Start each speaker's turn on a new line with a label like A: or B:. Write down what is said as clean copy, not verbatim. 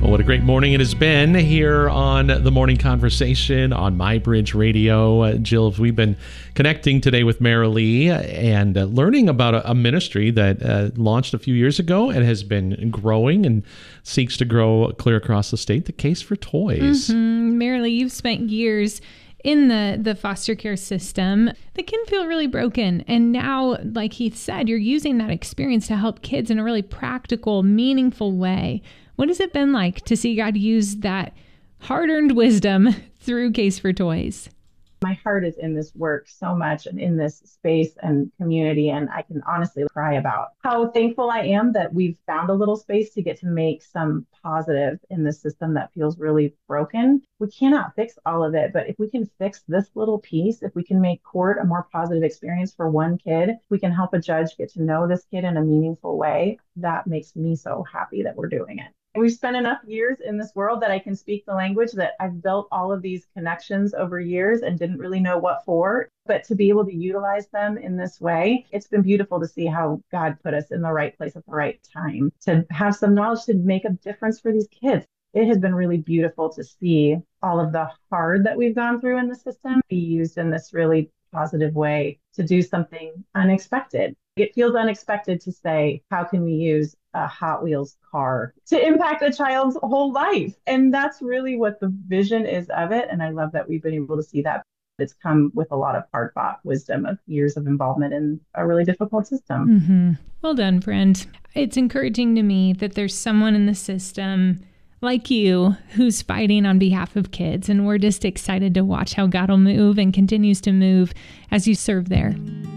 A: Well, what a great morning it has been here on The Morning Conversation on MyBridge Radio. Jill, we've been connecting today with Marilee and learning about a ministry that launched a few years ago and has been growing and seeks to grow clear across the state, the Case for Toys.
B: Marilee, you've spent years in the foster care system that can feel really broken. And now, like Heath said, you're using that experience to help kids in a really practical, meaningful way. What has it been like to see God use that hard-earned wisdom through Case for Toys?
C: My heart is in this work so much and in this space and community, and I can honestly cry about how thankful I am that we've found a little space to get to make some positive in this system that feels really broken. We cannot fix all of it, but if we can fix this little piece, if we can make court a more positive experience for one kid, we can help a judge get to know this kid in a meaningful way. That makes me so happy that we're doing it. We've spent enough years in this world that I can speak the language, that I've built all of these connections over years and didn't really know what for. But to be able to utilize them in this way, it's been beautiful to see how God put us in the right place at the right time, to have some knowledge to make a difference for these kids. It has been really beautiful to see all of the hard that we've gone through in the system be used in this really positive way to do something unexpected. It feels unexpected to say, how can we use a Hot Wheels car to impact a child's whole life? And that's really what the vision is of it. And I love that we've been able to see that. It's come with a lot of hard-fought wisdom of years of involvement in a really difficult system.
B: Well done, friend. It's encouraging to me that there's someone in the system like you who's fighting on behalf of kids. And we're just excited to watch how God will move and continues to move as you serve there.